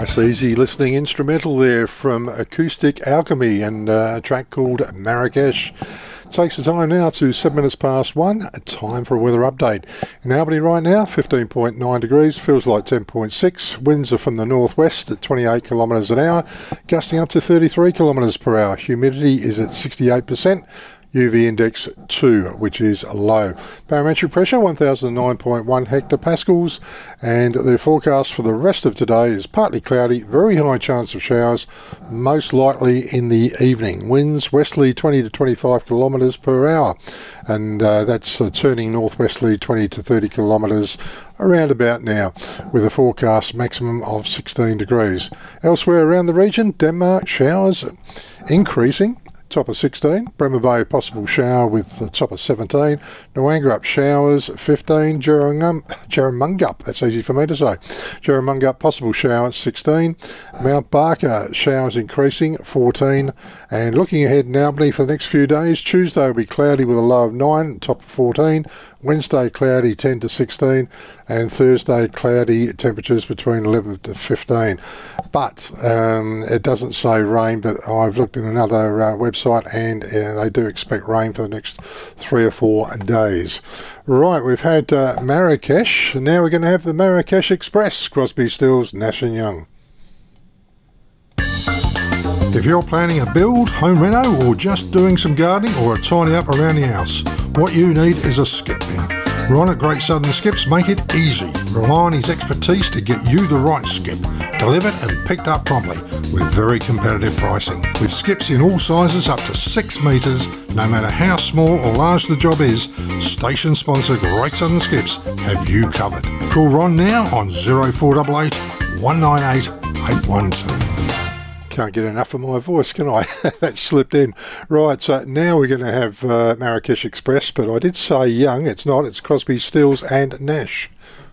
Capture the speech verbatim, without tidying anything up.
Nice, easy listening instrumental there from Acoustic Alchemy and uh, a track called Marrakesh. Takes the time now to seven minutes past one. Time for a weather update. In Albany right now, fifteen point nine degrees, feels like ten point six. Winds are from the northwest at twenty-eight kilometres an hour, gusting up to thirty-three kilometres per hour. Humidity is at sixty-eight percent. U V index two, which is low. Barometric pressure one thousand nine point one hectopascals, and the forecast for the rest of today is partly cloudy, very high chance of showers, most likely in the evening. Winds westerly twenty to twenty-five kilometres per hour, and uh, that's uh, turning northwesterly twenty to thirty kilometres around about now, with a forecast maximum of sixteen degrees. Elsewhere around the region, Denmark showers increasing. Top of sixteen, Bremer Bay possible shower with the top of seventeen, Noangrup showers fifteen, Jerramungup, that's easy for me to say, Jerramungup possible shower sixteen, Mount Barker showers increasing fourteen, and looking ahead in Albany for the next few days, Tuesday will be cloudy with a low of nine, top of fourteen, Wednesday cloudy ten to sixteen, and Thursday cloudy, temperatures between eleven to fifteen. But um, it doesn't say rain, but I've looked in another uh, website and uh, they do expect rain for the next three or four days. Right, we've had uh, Marrakesh, and now we're going to have the Marrakesh Express, Crosby, Stills, Nash and Young. If you're planning a build, home reno, or just doing some gardening or a tidy up around the house, what you need is a skip bin. Ron at Great Southern Skips make it easy. Rely on his expertise to get you the right skip, delivered and picked up promptly with very competitive pricing. With skips in all sizes up to six metres, no matter how small or large the job is, station sponsor Great Southern Skips have you covered. Call Ron now on oh four eight eight, one nine eight, eight one two. Can't get enough of my voice, can I? That slipped in. Right, so now we're going to have uh, Marrakesh Express, but I did say Young. It's not. It's Crosby, Stills and Nash.